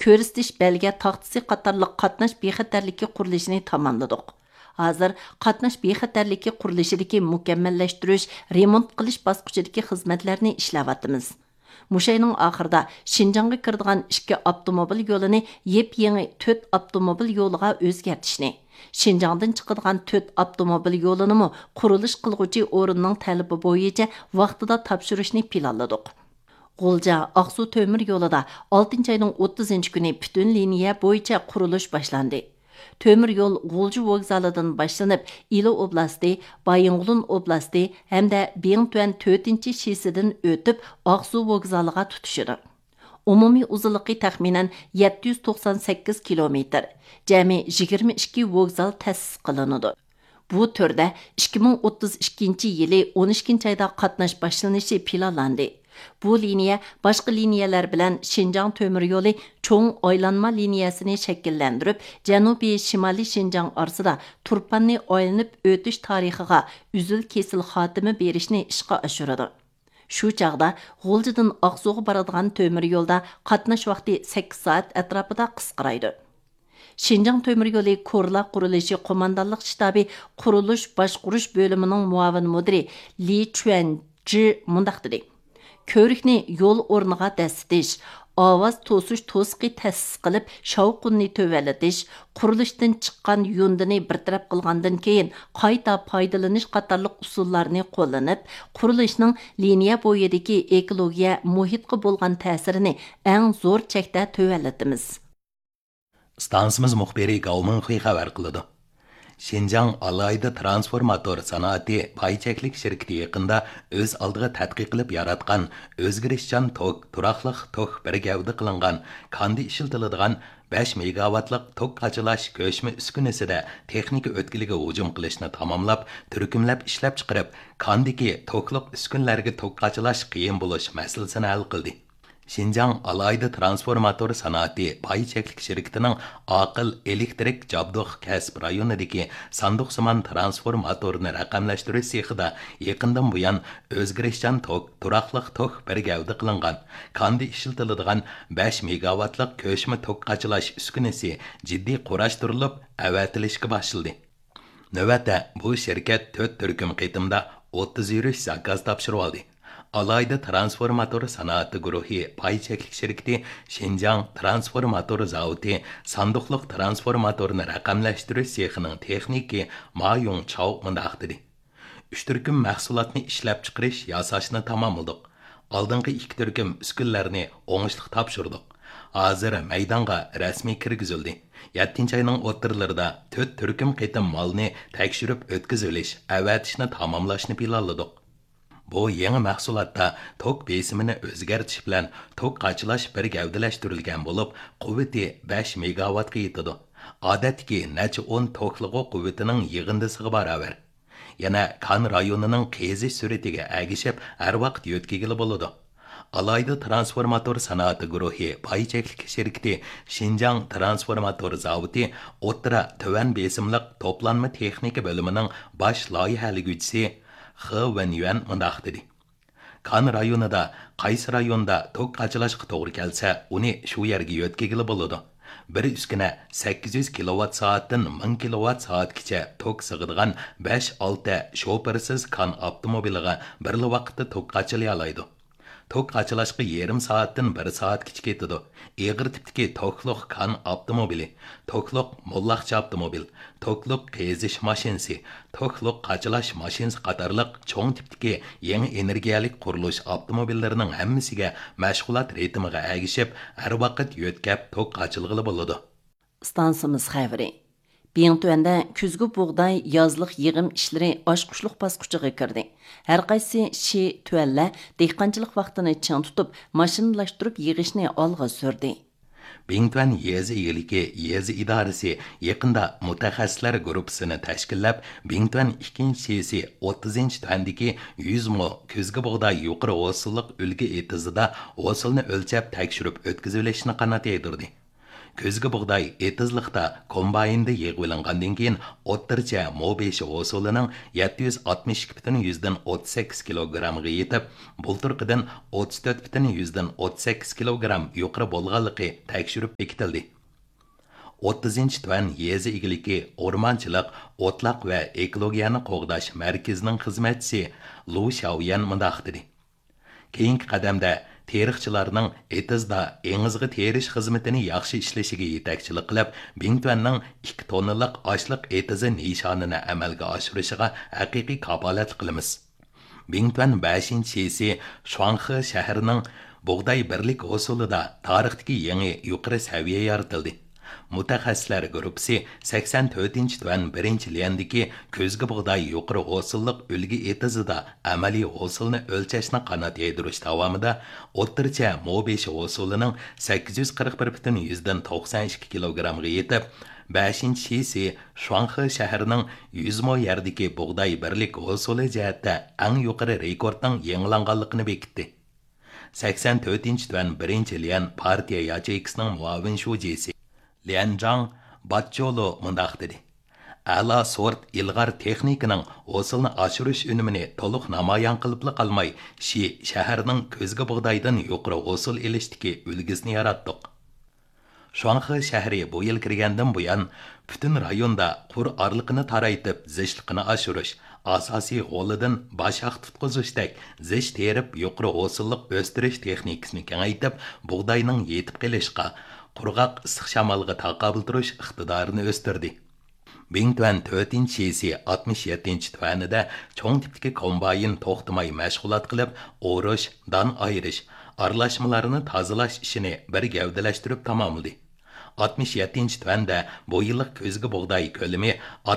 ko'rsatish belge taxtisi qatarlıq qatnash bexatarligi qurilishini tamamladik. Hozir qatnash bexatarligi qurilishidagi mukammallashtirish, remont qilish bosqichidagi xizmatlarni ishlayapmiz. Muşayning oxirida Şinjanga kiradigan 2 avtomobil yo'lini yep-yangi 4 avtomobil yo'liga o'zgartishni, Şinjandan chiqadigan 4 avtomobil yo'lini qurilish qilguvchi o'rinning talabi bo'yicha vaqtida topshirishni planladik. G'ulja Aqsu temir yo'lida 6-oyning 30-kuni butun liniya bo'yicha qurilish boshlandi. Temir yo'l G'ulja vokzalidan boshlanib, Ilo oblasti, Baying'ulun oblasti hamda Bingtuan 4-shisidan o'tib Aqsu vokzaliga tutishidi. Umumiy uzunligi taxminan 798 kilometr. Jami 22 vokzal ta'sis qilinadi. Bu turda 2032-yili 12-oyda qatnash boshlanishi planlandi. Bu liniya boshqa liniyalar bilan Şinjan temir yo'li cho'ng aylanma liniyasini shakllantirib, janubiy-shimoliy Şinjan orasida turpanni aylanib o'tish tarixiga uzil-kesil xotimi berishni ishga oshiradi. Shu chaqda G'uljadan Aqsuga boradigan temir yo'lda qatnash vaqti 8 soat atrofida qisqaraydi. Şinjan temir yo'li Korla qurilishi qo'mondonlik shtabi qurilish boshqarish bo'limining muavin mudiri Li Chuanji mundaq dedi: Ko'rikni yo'l o'rniga dasitish, ovoz to'sish to'siqi ta'sis qilib, shovqinni tövəlitish, qurilishdan chiqqan yundini bartaraf qilgandan keyin qayta foydalanish qatorliq usullarni qo'llanib, qurilishning liniya bo'yidagi ekologiya muhitga bo'lgan ta'sirini eng zo'r chekda tövəlitimiz. Stansimiz muxbiri Gaumin Hui xabar qiladi. Şinjan alayda transformator sanoati paycheklik shirkati yaqinda o'z oldiga tadqiq qilib yaratgan o'zgarishchan tok, turaqliq tok bir gavda qilingan, kandi ishlatiladigan 5 megawattlik tok qachilash ko'chma uskunasida texnika o'tkiliga hujum qilishni tamomlab, turkumlab ishlab chiqarib, kandiki tokliq uskunlarga tok qachilash qiyin bo'lish masalasini hal qildi. Şinjan alayda transformator sanoati paycheklik shirkatining aql elektrik jabduq kasb rayonidagi sanduqsimon transformatorni raqamlashtirish sexida yaqindan buyon o'zgarishchan tok, turaqliq tok bir gavda qilingan, kandi ishlatiladigan 5 megawattlik ko'chma tok qachilash uskunasi jiddiy qurashtirilib, avatilishga boshladi. Navbatda bu shirkat 4 turkum qitimda 30 yurish zakaz topshirib oldi. Alayda transformator sanoati guruhi paycheklik shirkati Şinjan transformator zavodi sanduqliq transformatorni raqamlashtirish sexining texniki Ma Yong Chao mundaq dedi: 3 turkum mahsulotni ishlab chiqarish yasashni tamomladik. Oldingi 2 turkum uskunlarni o'ngishli topshirdik. Hozir maydonga rasmiy kirgizildi. 7-oyning o'rtalarida 4 turkum qitim molni tekshirib o'tkazilish, avatishni tamomlashni planladik. Bu yangi mahsulotda tok besimini o'zgartish bilan tok qachilash bir gavdalashtirilgan bo'lib, quvvati 5 megawattga yetadi. Odatdagi necha 10 tokliqo quvvatining yig'indisiga barobar. Yana Kan rayonining qizish suratiga agishib, har vaqt yo'tkigili bo'ladi. Alayda transformator sanoati guruhi paycheklik shirkati Şinjan transformator zavodi o'ttira tuvan besimliq toplanma texnika bo'limining bosh loyihaliguvchisi He Wenyuan mundaq dedi: Kan rayonida qaysi rayonda tok qachilashga to'g'ri kelsa, uni shu yerga yo'tkigili bo'ladi. Bir uskuna 800 kilowatt soatdan 1000 kilowatt soatgacha tok sig'adigan 5-6 shofersiz kan avtomobiliga bir vaqtda tok qachilay oladi. Tok qachilashga yarım soatdan 1 soatgacha ketadi. Eg'ir tipdagi tokliq kan avtomobili, tokliq mollaqcha avtomobil, tokliq qizish mashinasi, tokliq qachilash mashinasi qatorliq cho'ng tipdagi yangi energiyalik qurilish avtomobillarining hammasiga mashg'ulot ritmiga agishib, har vaqt yo'tkab tok qachilg'ili bo'ladi. Stansimiz xavri. Bingtuanda kuzgi bug'doy yozliq yig'im ishlari oshqushliq bosqichiga kirdi. Har qaysi shi tualla dehqonchilik vaqtini ching tutib, mashinalashtirib yig'ishni olg'a surdi. Bingtuan yezi yiliki yezi idorasi yaqinda mutaxassislar guruhini tashkillab, Bingtuan 2-shisi 30-tuandagi 100 mo kuzgi bug'doy yuqori hosillik ulgi etizida hosilni o'lchab tekshirib o'tkazilishini qanot yedirdi. көзгі бұғдай етізлікта комбайнды еғвілінғанден кейін оттырча Mo5 осылының 762,38 килограммға етіп, бұл тұрқыдан 34,38 килограмм юқыры болғалықы тәкшіріп бекітілді. 30 tuan yezi igiliki ormanchilik, otlaq va ekologiyani qo'g'dash markazining xizmatchisi Lu Xiaoyan mundaq dedi. Keyingi qadamda terixchilarning etizda engizg'i terish xizmatini yaxshi ishlashiga yetakchilik qilib, Bingtuanning 2 tonnalik ochliq etizi nishonini amalga oshirishiga haqiqiy kapolat qilamiz. Bingtuan 5-yisi Shuanghe shahrining bug'doy birlik usulida tarixdagi yangi yuqori saviya yaratildi. Mutaxassislar guruhi 84 tuan 1-liyandagi ko'zgi bug'doy yuqori hosillik ulgi etizida amaliy hosilni o'lchashni qanot yedirish davomida o'ttircha Mo5 hosilining 841,92 kilogramga yetib, 5-yisi Shuanghe shahrining 100 mo yerdagi bug'doy birlik hosili jihatda eng yuqori rekordning yangilanganligini bekitdi. 84 tuan 1-liyan partiya yacheyksining muavin shujisi Lian Zhang Batcholo mundaq dedi. A'la sort ilg'ar texnikaning hosilni oshirish unumini to'liq namoyon qilib qolmay, shaharning ko'zgi bug'doydan yuqori hosil elishdiki ulgisini yaratdik. Shuanghe shahri bu yil kirgandan buyon butun rayonda qur orliqini taraytib, zishliqini oshirish, asosiy g'olidan bashaq tutqizishdek zish terib yuqori hosillik o'stirish texnikasini kengaytib, bug'doyning yetib kelishga qurg'oq issiq shamolga taqobil turish iqtidorini o'stirdi. Bingtuan 4-yisi 67 tuanida cho'ng tipdagi kombayn to'xtamay mashg'ulot qilib, o'rish, don ayirish, aralashmalarni tozalash ishini bir gavdalashtirib tamomladi. 67 tuanda bu yillik ko'zgi bug'doy ko'lami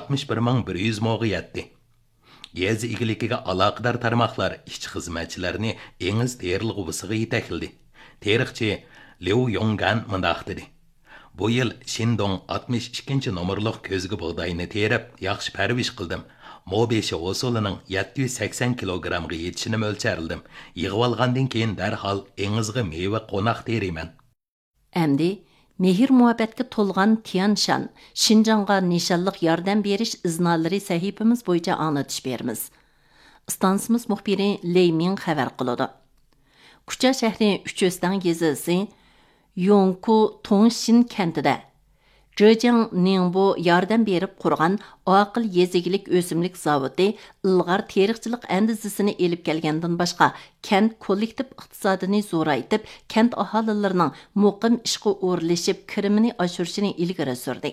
61,100 mo'ga yetdi. Yezi igiligiga aloqador tarmoqlar ishchi xizmatchilarini engiz terilg'uvisiga yetakladi. Tarixchi Liu Yonggan mundaq dedi. Bu yil Shindong 62 nomerliq ko'zgi bug'doyni terib, yaxshi parvish qildim. Mo5 usulining 780 kilogramga yetishini o'lcharildim. Yig'ib olgandan keyin darhol engizga meva qo'noq teriman. Endi mehr muhabbatga to'lgan Tianshan, Xinjiangga nishonliq yordam berish iznolari sahifamiz bo'yicha anglatish beramiz. Stansimiz muxbiri Lei Ming xabar qiladi. Kucha shahri Uchostan gezisi Yongku Tongxin kentida Zhejiang Ningbo yordam berib qurgan aqil yezigilik o'simlik zavodi ilg'or terixchilik andizisini elib kelgandan boshqa kent kollektiv iqtisodini zo'raytib, kent aholilarining muqim ishga o'rlashib kirimini oshirishini ilgari surdi.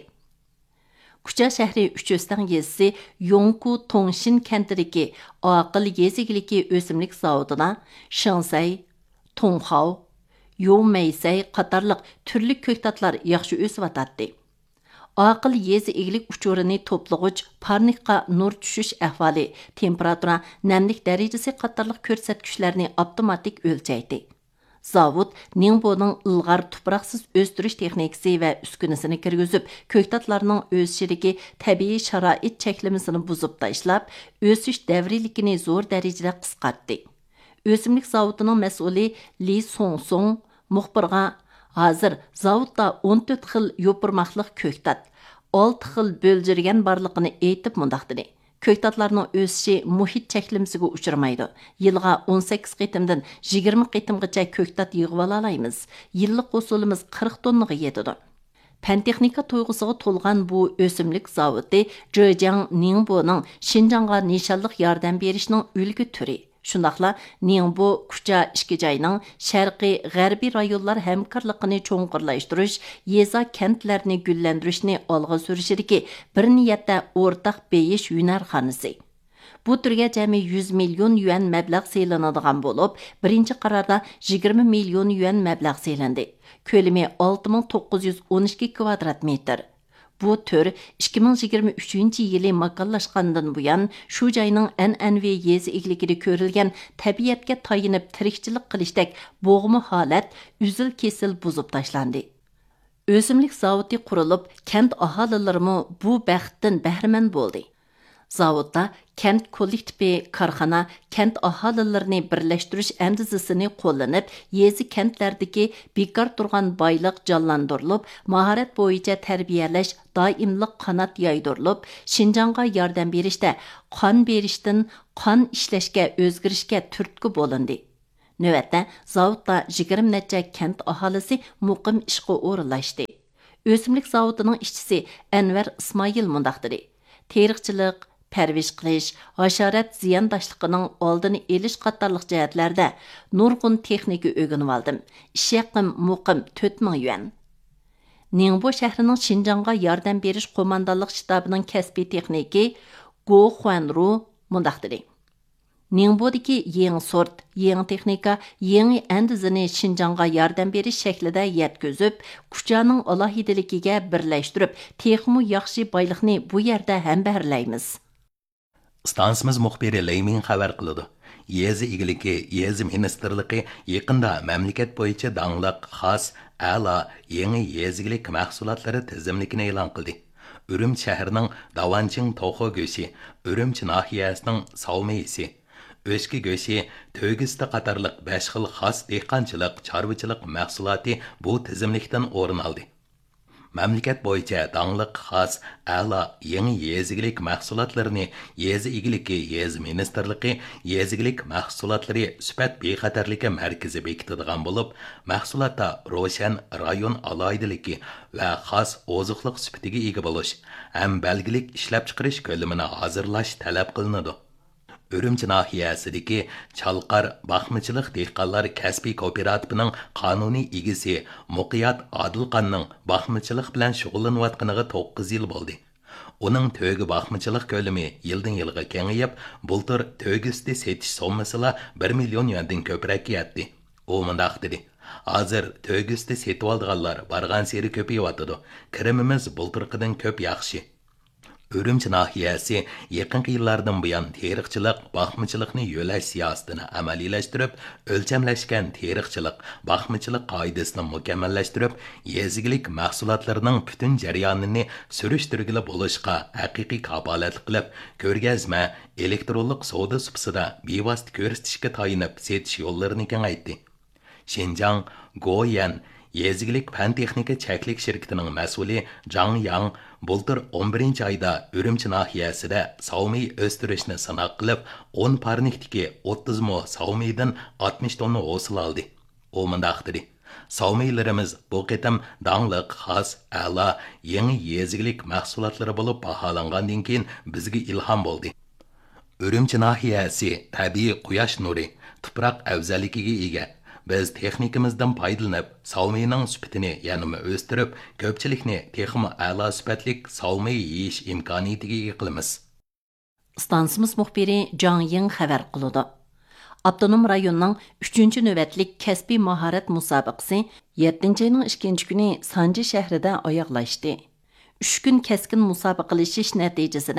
Kucha shahri Uchostan gezisi Yongku Tongxin kentidagi aqil yezigiliki o'simlik zavodida Shansay, Tonghao, Yo'meysay qatorliq turli ko'ktatlar yaxshi o'sib-atadi. Aqil yezi eglik uchurini to'plag'ich parnikqa nur tushish ahvoli, temperatura, namlik darajasi qatorliq ko'rsatkichlarni avtomatik o'lchaydi. Zavod Ningboning ilg'or tuproqsiz o'stirish texnikasi va uskunasini kirgizib, ko'ktatlarning o'sishidagi tabiiy sharoit cheklamasini buzib tashlab, o'sish davriligini zo'r darajada qisqartdi. O'simlik zavodining mas'uli Li Songsong muxbirga hozir zavodda 14 xil yo'pirmoqliq ko'ktat, 6 xil bo'ljirgan borligini aytib mundaq dedi. Ko'ktatlarning o'sishi muhit cheklimasiga uchramaydi. Yilga 18 qitimdan 20 qitimgacha ko'ktat yig'ib olaymiz. Yillik usulimiz 40 tonnaga yetadi. Pan-texnika to'yg'usiga to'lgan bu o'simlik zavodi Zhejiang Ningboning Xinjiangga nishonliq yordam berishning ulgu turi. Shundaqla Ningbo Kucha ishki joyning sharqiy g'arbiy rayonlar hamkorligini cho'nqurlashtirish, yeza kentlarni gullantirishni olg'a surishidagi bir niyatda o'rtaq beyish yunarxonasi. Bu turga jami 100 million yuan mablag' saylanadigan bo'lib, birinchi qarorda 20 million yuan mablag' saylandi. Ko'lami 6912 kvadrat metr. Bu tür 2023 yılı makallaşqandan buyan şu joyning an'anaviy yezi egligida ko'rilgan tabiatga tayinib tirikchilik qilishdek bo'g'mi holat uzil kesil buzib tashlandi. O'simlik zavodi qurilib, kent aholilarimi bu baxtdan bahramand bo'ldi. Zavodda kent kollektivi korxona kent aholilarini birlashtirish andizisini qo'llanib, yezi kentlardagi bekor turgan boyliq jonlantirilib, mahorat bo'yicha tarbiyalash doimliq qanot yoydirilib, Şinjanға yordam berishda qon berishdan qon ishlashga o'zgarishga turtki bo'lindi. Növətdə zavodda 20 necha kent aholisi muqim ishga o'rinlashdi. O'simlik zavodining ishchisi Anvar Ismoil mundaq dedi. Teriqchilik, pərviş qilish, hasharat ziyondoshligining oldini olish qatorliq jihatlarda nurg'un texnika o'rganib oldim. Ish haqim muqim 4000 yuan. Ningbo shahrining Şinjanға yordam berish qo'mondonlik shtabining kasbiy texniki Go Xuanru mundaq dedi. Ningbo'dagi yangi sort, yangi texnika, yangi andizini Şinjanға yordam berish shaklida yetkazib, kuchaning alohidaligiga birlashtirib, texmu yaxshi boyliqni bu yerda ham berlaymiz. Stansimiz muxbiri Leymin xabar qiladi. Yezi igiligi, yezi ministerligi yaqinda mamlakat bo'yicha dangliq, xos, a'lo, yangi yezigilik mahsulotlari tizimligini e'lon qildi. Urumchi shahrining Davanching to'xo go'shi, Urumchi nahiyasining Savmeysi, O'shki go'shi, To'gista qatorliq 5 xil xos dehqonchilik, chorvachilik mahsuloti bu tizimlikdan o'rin oldi. Mamlakat bo'yicha dangliq, xos, a'lo, yangi yezigilik mahsulotlarini yezi igiligi, yezi ministerligi yezigilik mahsulotlari sifat bexatarligi markazi bekitadigan bo'lib, mahsulotda ro'shan rayon aloydiligi va xos oziqliq sifatiga ega bo'lish, ham belgilik ishlab chiqarish ko'lamini hozirlash talab qilinadi. Urumchi nahiyasidagi Chalqar Baxmichilik dehqonlar kasbiy kooperativining qonuniy egisi Muqiyat Adilqonning baxmichilik bilan shug'ullanayotganiga 9 yil bo'ldi. Uning to'gi baxmichilik ko'lami yildan yilga kengayib, bultur to'gisida setish sommasi 1 million yuandan ko'proq yetdi. U mundaq dedi: "Hozir to'gisida setib olganlar bargan seri ko'payyotdi. Kirimimiz bulturqidan ko'p yaxshi." Urumchi nahiyasi yaqinqi yillardan buyon teriqchilik, baxmichilikni yo'lash siyosatini amaliylashtirib, o'lchamlashgan teriqchilik, baxmichilik qoidasini mukammallashtirib, yezigilik mahsulotlarining butun jarayonini surishtirgili bo'lishga haqiqiy kafolat qilib, ko'rgazma, elektronlik savdo subsida bevosita ko'rsatishga tayinib, setish yo'llarini kengaytdi. Şinjan, Goyan Yezigilik fan texnika cheklik shirkatining mas'uli Zhang Yang bultur 11 oyda Urumchi nahiyasida savmiy o'stirishni sanoq qilib, 10 parnikdagi 30 mo savmiydan 60 tonna hosil oldi. U mundaq dedi: "Savmiylarimiz bu qitim dangliq, xos, a'lo, yangi yezigilik mahsulotlari bo'lib baholangandan keyin bizga ilhom bo'ldi." Urumchi nahiyasi tabiiy quyosh nuri, tuproq afzalligiga ega. Biz texnikamizdan foydalanib, savmiyning sifatini yanada o'stirib, ko'pchilikni texmi a'lo sifatlik savmiy yeyish imkoniyatiga ega qilamiz. Stansimiz muxbiri Zhang Ying xabar qildi. Avtonom rayonning 3-navbatlik kasbiy mahorat musobaqasi 7-oyning 2 kuni Sanji shahrida oyoqlashdi. 3 kun keskin musobaqalashish natijasida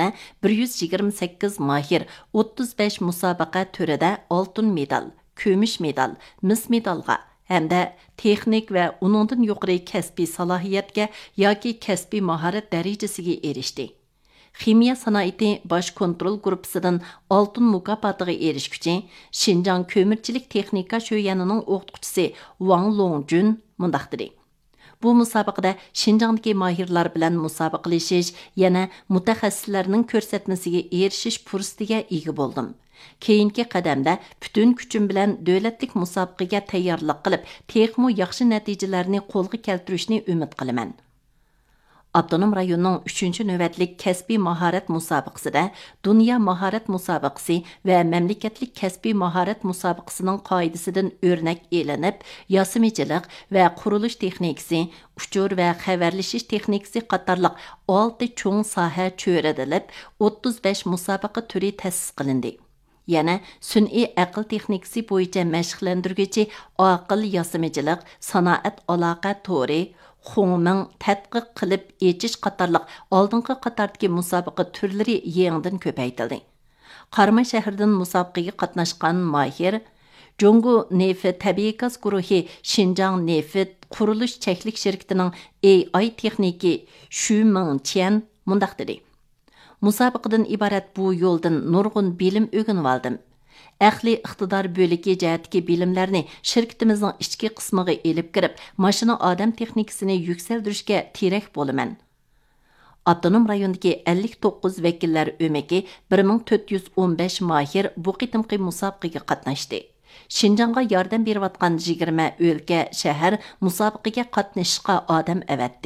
128 mahir 35 musobaqa turida oltin medal, kumush medal, mis medalga hamda texnik va uningdan yuqori kasbiy salohiyatga yoki kasbiy mahorat darajasiga erishdi. Ximiya sanoati bosh kontrol gruppasidan oltin mukofotiga erishguchi Şinjan ko'mirchilik texnika sho'yanining o'qituvchisi Wang Longjun mundaq dedi: Bu musobaqada Şinjandagi mahirlar bilan musobaqalashish, yana mutaxassislarning ko'rsatmasiga erishish fursatiga ega bo'ldim. Keyingi qadamda butun kuchim bilan davlatlik musobaqaga tayyorlik qilib, texmo yaxshi natijalarni qo'lga keltirishni umid qilaman. Avtonom rayonning 3-navbatlik kasbiy mahorat musobaqasida Dunyo mahorat musobaqasi va mamlakatlik kasbiy mahorat musobaqasining qoidasidan o'rnak elinib, yosimichilik va qurilish texnikasi, uchur va xabarlashish texnikasi qatorliq 6 cho'ng soha cho'radilib, 35 musobaqa turi ta'sis qilindi. Yana sun'iy aql texnikasi bo'yicha mashqlantiruvchi aql yosimichilik, sanoat aloqa to'ri, Xongming tadqiq qilib echish qatorliq oldingi qatordagi musobaqa turlari yangidan ko'paytirildi. Qarama shahridan musobaqaga qatnashgan mahir Jongo Nefit tabiiy gaz guruhi Şinjan Nefit qurilish cheklik shirkatining AI texniki Shu Mingqian mundaq dedi: Musobaqadan iborat bu yo'ldan nurg'un bilim o'rganib oldim. Aqliy iqtidor bo'ligi jihatdagi bilimlarni shirkatimizning ichki qismiga elib kirib, mashina odam texnikasini yuksaltirishga terak bo'laman. Avtonom rayondagi 59 vakillar o'maki 1415 mahir bu qitimqi musobaqaga qatnashdi. Şinjanğa yardım beriyotgan 20 o'lka, shahar musobaqaga qatnashishga odam avatdi.